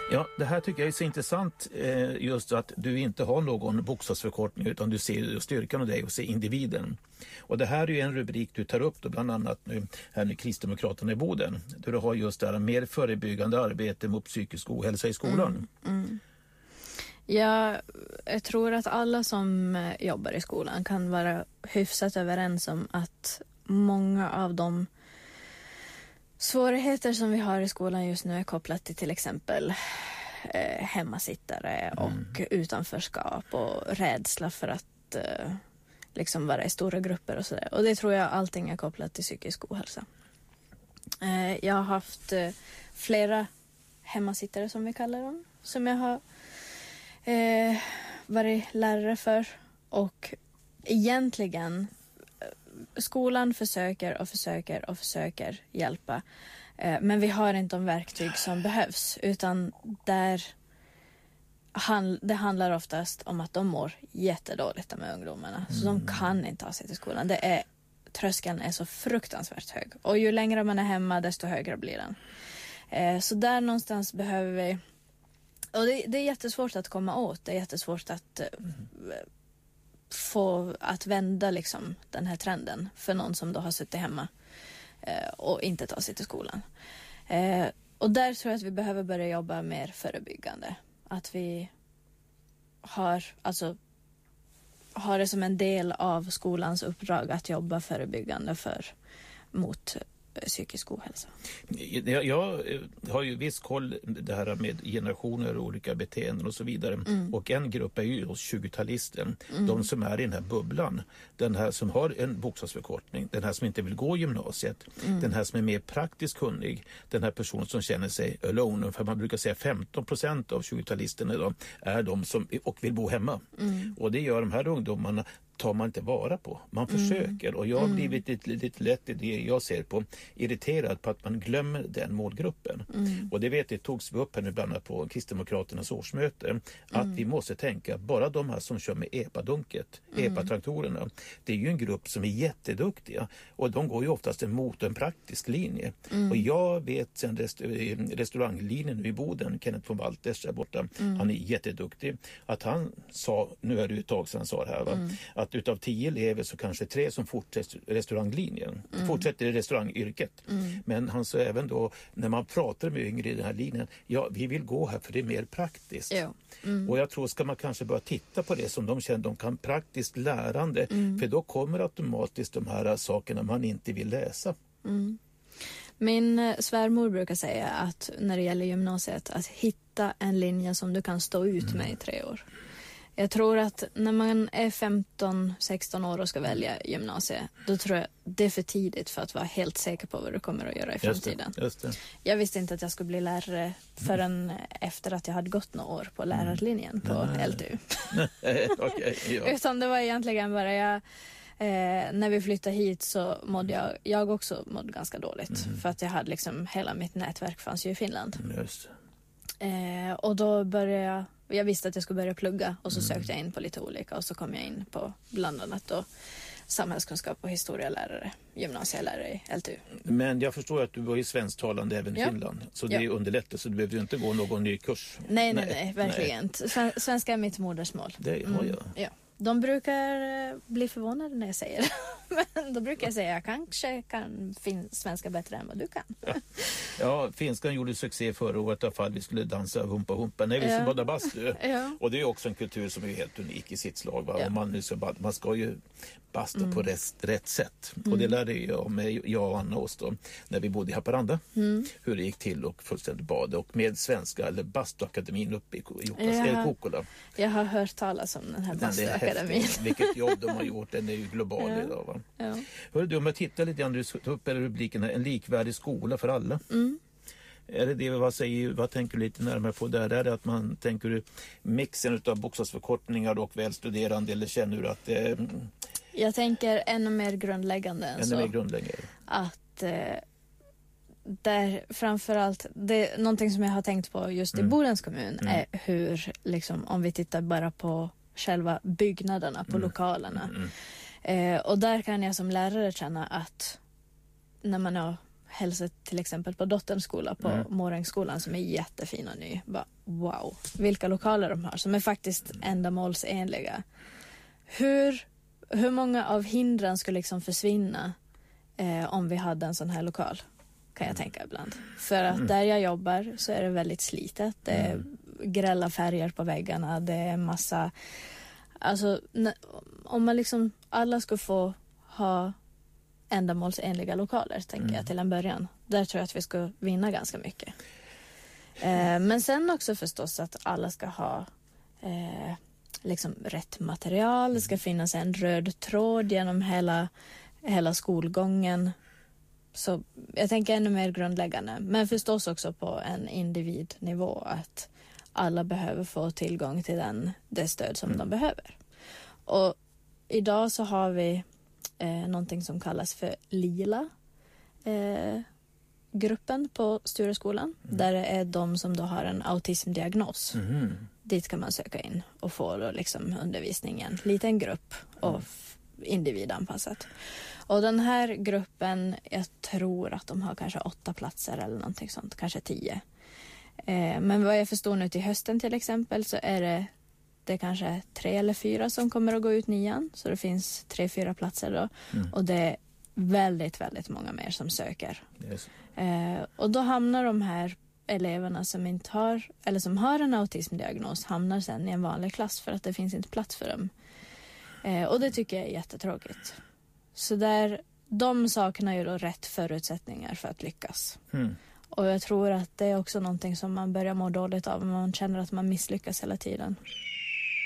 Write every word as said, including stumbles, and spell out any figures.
Ja, det här tycker jag är så intressant, eh, just att du inte har någon bokstavsförkortning utan du ser styrkan av dig och ser individen. Och det här är ju en rubrik du tar upp då, bland annat nu här med Kristdemokraterna i Boden. Där du har just det här mer förebyggande arbete mot psykisk ohälsa i skolan. Mm, mm. Ja, jag tror att alla som jobbar i skolan kan vara hyfsat överens om att många av de svårigheter som vi har i skolan just nu är kopplat till till exempel eh, hemmasittare och mm. utanförskap och rädsla för att eh, liksom vara i stora grupper och sådär. Och det tror jag allting är kopplat till psykisk ohälsa. Eh, jag har haft eh, flera hemmasittare som vi kallar dem, som jag har eh, varit lärare för, och egentligen skolan försöker och försöker och försöker hjälpa. Eh, men vi har inte de verktyg som behövs. Utan där hand, det handlar oftast om att de mår jättedåligt med ungdomarna. Så mm. de kan inte ta sig till skolan. Det är, tröskeln är så fruktansvärt hög. Och ju längre man är hemma desto högre blir den. Eh, så där någonstans behöver vi... Och det, det är jättesvårt att komma åt. Det är jättesvårt att... Eh, mm. få att vända liksom den här trenden för någon som då har suttit hemma eh, och inte tar sig till skolan. Eh, och där tror jag att vi behöver börja jobba mer förebyggande. Att vi har, alltså, har det som en del av skolans uppdrag att jobba förebyggande för, mot psykisk ohälsa. Jag, jag har ju viss koll det här med generationer och olika beteenden och så vidare. Mm. Och en grupp är ju tjugotalisten. Mm. De som är i den här bubblan. Den här som har en bokstavsförkortning. Den här som inte vill gå gymnasiet. Mm. Den här som är mer praktiskt kunnig. Den här personen som känner sig alone. För man brukar säga femton procent av tjugotalisterna idag är de som och vill bo hemma. Mm. Och det gör de här ungdomarna tar man inte vara på. Man mm. försöker, och jag har blivit lite, lite lätt i det jag ser på irriterad på att man glömmer den målgruppen. Mm. Och det vet jag togs vi upp här nu bland annat på Kristdemokraternas årsmöte, mm. att vi måste tänka bara de här som kör med E P A-dunket, mm. E P A-traktorerna, det är ju en grupp som är jätteduktiga och de går ju oftast emot en praktisk linje. Mm. Och jag vet sen rest- restauranglinjen nu i Boden, Kenneth von Walters där borta, mm. han är jätteduktig, att han sa, nu är det ju ett tag sedan han sa det här va, mm. att utav tio elever så kanske tre som fortsätter restauranglinjen, mm. fortsätter i restaurangyrket. Mm. Men han sa även då, när man pratar med yngre i den här linjen, ja vi vill gå här för det är mer praktiskt. Ja. Mm. Och jag tror ska man kanske börja titta på det som de känner, de kan praktiskt lärande, mm. för då kommer automatiskt de här sakerna man inte vill läsa. Mm. Min svärmor brukar säga att när det gäller gymnasiet, att hitta en linje som du kan stå ut mm. med i tre år. Jag tror att när man är femton sexton år och ska välja gymnasiet, då tror jag det är för tidigt för att vara helt säker på vad du kommer att göra i framtiden. Just det, just det. Jag visste inte att jag skulle bli lärare förrän mm. efter att jag hade gått några år på lärarlinjen på mm. L T U. okay, ja. Utan det var egentligen bara jag... Eh, när vi flyttade hit så mådde jag, jag också mådde ganska dåligt. Mm. För att jag hade liksom, hela mitt nätverk fanns ju i Finland. Just det. Eh, och då började jag, jag visste att jag skulle börja plugga och så mm. sökte jag in på lite olika och så kom jag in på bland annat då samhällskunskap och historielärare, gymnasielärare i L T U. Men jag förstår att du var ju svensktalande även i ja. Finland, så det ja. är underlättat, så du behöver ju inte gå någon ny kurs. Nej, nej, nej, nej verkligen nej. inte. Svenska är mitt modersmål. Det har jag. Mm, ja. De brukar bli förvånade när jag säger det. Men då brukar jag säga jag kanske kan fin- svenska bättre än vad du kan. Ja, ja finskan gjorde succé förra året i alla fall. Vi skulle dansa humpa humpa. Nej, vi ska ja. bada bastu. Ja. Och det är också en kultur som är helt unik i sitt slag. Va? Ja. Man, nu ska bada, man ska ju basta mm. på rätt, rätt sätt. Mm. Och det lärde jag med jag och Anna oss då, när vi bodde i Haparanda. Mm. Hur det gick till och fullständigt bada. Och med svenska, eller bastuakademin uppe i Kokkola. Jag har hört talas om den här bastuakademin. Vilket jobb de har gjort, den är ju global ja. idag va. Ja. Hör du, om jag tittar lite grann, du tar upp rubriken här, en likvärdig skola för alla. Mm. Är det det, vad säger, vad tänker du lite närmare på där? Är det att man tänker mixen av bokstavsförkortningar och välstuderande, eller känner du att det... Jag tänker ännu mer grundläggande än ännu så. Mer grundläggande. Att eh, där framförallt, det, någonting som jag har tänkt på just mm. i Bodens kommun mm. är hur, liksom, om vi tittar bara på själva byggnaderna, på mm. lokalerna. Mm. Eh, och där kan jag som lärare känna att när man har hälsat till exempel på dotterns skola på mm. Morängsskolan som är jättefin och ny. Bara, wow, vilka lokaler de har som är faktiskt ändamålsenliga. Hur, hur många av hindren skulle liksom försvinna eh, om vi hade en sån här lokal? Kan jag tänka ibland. För att mm. där jag jobbar så är det väldigt slitet. Det är mm. grälla färger på väggarna. Det är massa... Alltså, om man liksom... Alla ska få ha ändamålsenliga lokaler, tänker mm. jag, till en början. Där tror jag att vi ska vinna ganska mycket. Eh, men sen också förstås att alla ska ha eh, liksom rätt material. Det ska finnas en röd tråd genom hela, hela skolgången. Så jag tänker ännu mer grundläggande. Men förstås också på en individnivå att alla behöver få tillgång till den, det stöd som mm. de behöver. Och idag så har vi eh, någonting som kallas för Lila eh, gruppen på Stureskolan. Mm. Där det är de som då har en autismdiagnos. Mm. Dit kan man söka in och få då liksom undervisningen. Liten grupp och mm. individanpassat. Och den här gruppen, jag tror att de har kanske åtta platser eller någonting sånt, kanske tio. Eh, men vad jag förstår nu till hösten till exempel så är det, det kanske tre eller fyra som kommer att gå ut nian. Så det finns tre, fyra platser då. Mm. Och det är väldigt, väldigt många mer som söker. Yes. Eh, och då hamnar de här eleverna som inte har, eller som har en autismdiagnos, hamnar sen i en vanlig klass för att det finns inte plats för dem. Eh, och det tycker jag är jättetråkigt. Så där, de saknar ju då rätt förutsättningar för att lyckas. Mm. Och jag tror att det är också någonting som man börjar må dåligt av om man känner att man misslyckas hela tiden.